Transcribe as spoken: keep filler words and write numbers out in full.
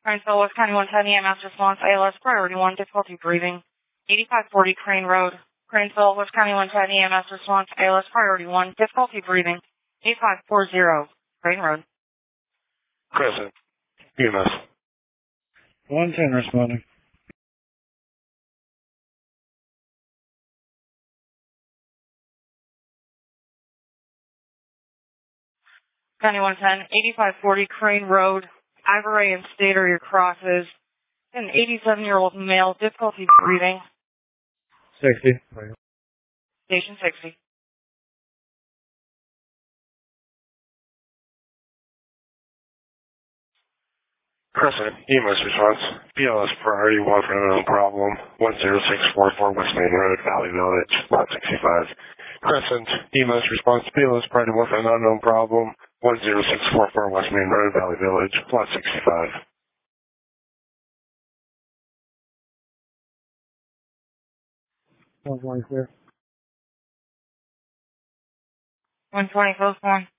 Crainesville, West County one ten E M S response, A L S priority one, difficulty breathing. eighty-five forty Crane Road. Crainesville, West County one ten E M S response, A L S priority one, difficulty breathing. eighty-five forty Crane Road. Crescent, E M S. one ten responding. County one ten, eighty-five forty Crane Road, Ivory and State are your crosses. An eighty-seven-year-old male, difficulty breathing. sixty. Station sixty. Crescent, E M S response. B L S priority one for unknown problem. one zero six four four West Main Road, Valley Village, lot sixty-five. Crescent, E M S response. B L S priority one for an unknown problem. one zero six four four West Main Road, Valley Village, lot sixty-five. one twenty clear. one twenty, close one.